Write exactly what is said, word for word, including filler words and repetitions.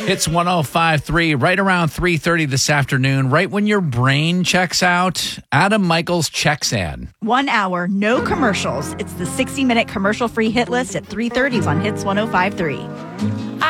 It's one oh five point three, right around three thirty this afternoon, right when your brain checks out. Adam Michaels checks in. One hour, no commercials. It's the sixty-minute commercial-free hit list at three thirty on Hits one oh five point three.